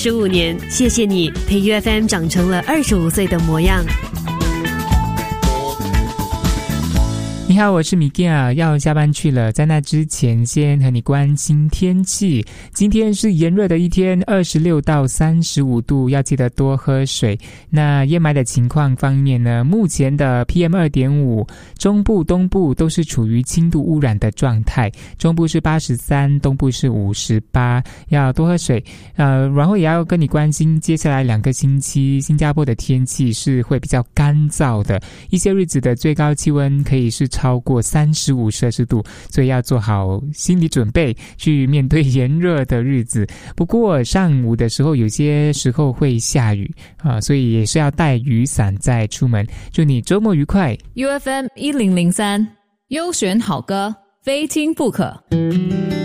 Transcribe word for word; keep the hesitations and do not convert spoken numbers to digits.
十五年，谢谢你陪 U F M 长成了二十五岁的模样。 你好，我是米吉亚，要下班去了。在那之前，先和你关心天气。今天是炎热的一天，二十六到三十五度，要记得多喝水。那烟霾的情况方面呢，目前的 P M 二点五， 中部、东部都是处于轻度污染的状态。中部是八十三，东部是五十八，要多喝水。呃，然后也要跟你关心，接下来两个星期，新加坡的天气是会比较干燥的，一些日子的最高气温可以是超过三十五摄氏度，所以要做好心理准备去面对炎热的日子。不过上午的时候有些时候会下雨啊，所以也是要带雨伞再出门。祝你周末愉快。 U F M 一零零三优选好歌，非听不可。